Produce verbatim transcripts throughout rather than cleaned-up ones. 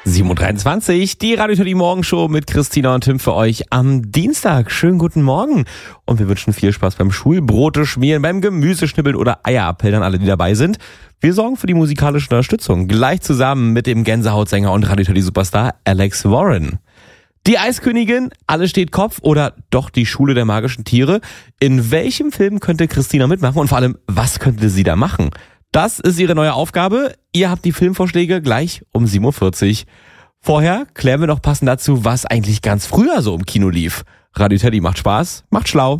sieben Uhr dreiundzwanzig, die Radio Teddy Morgenshow mit Christina und Tim für euch am Dienstag. Schönen guten Morgen. Und wir wünschen viel Spaß beim Schulbrote schmieren, beim Gemüseschnibbeln oder Eier abpellern, alle, die dabei sind. Wir sorgen für die musikalische Unterstützung. Gleich zusammen mit dem Gänsehautsänger und Radio Teddy Superstar Alex Warren. Die Eiskönigin, alles steht Kopf oder doch die Schule der magischen Tiere. In welchem Film könnte Christina mitmachen und vor allem, was könnte sie da machen? Das ist ihre neue Aufgabe. Ihr habt die Filmvorschläge gleich um sieben Uhr vierzig. Vorher klären wir noch passend dazu, was eigentlich ganz früher so im Kino lief. Radio Teddy macht Spaß, macht schlau.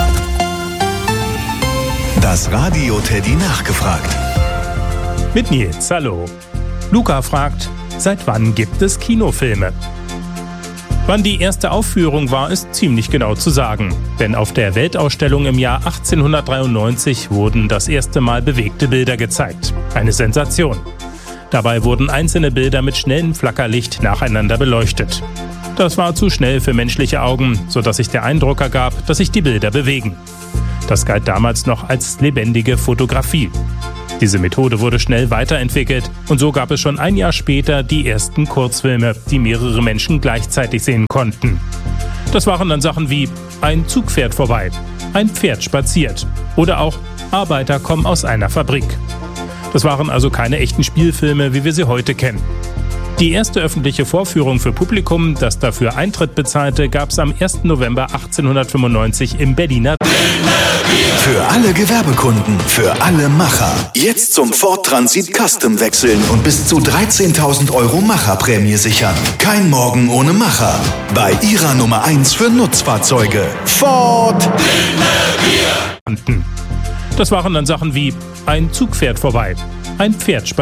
Das Radio Teddy nachgefragt. Mit Nils, hallo. Luca fragt, seit wann gibt es Kinofilme? Wann die erste Aufführung war, ist ziemlich genau zu sagen. Denn auf der Weltausstellung im Jahr achtzehnhundertdreiundneunzig wurden das erste Mal bewegte Bilder gezeigt. Eine Sensation. Dabei wurden einzelne Bilder mit schnellem Flackerlicht nacheinander beleuchtet. Das war zu schnell für menschliche Augen, sodass sich der Eindruck ergab, dass sich die Bilder bewegen. Das galt damals noch als lebendige Fotografie. Diese Methode wurde schnell weiterentwickelt und so gab es schon ein Jahr später die ersten Kurzfilme, die mehrere Menschen gleichzeitig sehen konnten. Das waren dann Sachen wie Ein Zug fährt vorbei, Ein Pferd spaziert oder auch Arbeiter kommen aus einer Fabrik. Das waren also keine echten Spielfilme, wie wir sie heute kennen. Die erste öffentliche Vorführung für Publikum, das dafür Eintritt bezahlte, gab es am ersten November achtzehnhundertfünfundneunzig im Berliner. Für alle Gewerbekunden, für alle Macher. Jetzt zum Ford Transit Custom wechseln und bis zu dreizehntausend Euro Macherprämie sichern. Kein Morgen ohne Macher. Bei ihrer Nummer eins für Nutzfahrzeuge. Ford. Das waren dann Sachen wie Ein Zug fährt vorbei, Ein Pferd spaziert.